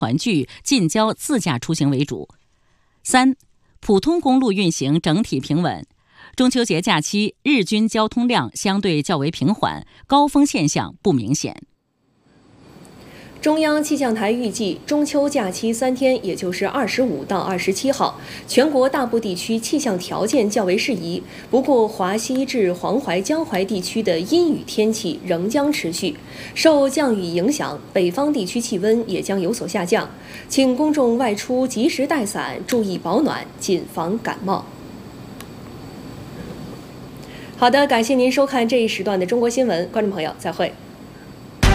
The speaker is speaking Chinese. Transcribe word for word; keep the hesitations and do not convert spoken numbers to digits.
团聚、近郊自驾出行为主。三、普通公路运行整体平稳。中秋节假期日均交通量相对较为平缓，高峰现象不明显。 中央气象台预计，中秋假期三天，也就是二十五到二十七号，全国大部地区气象条件较为适宜。不过，华西至黄淮、江淮地区的阴雨天气仍将持续。受降雨影响，北方地区气温也将有所下降，请公众外出及时带伞，注意保暖，谨防感冒。好的，感谢您收看这一时段的中国新闻，观众朋友，再会。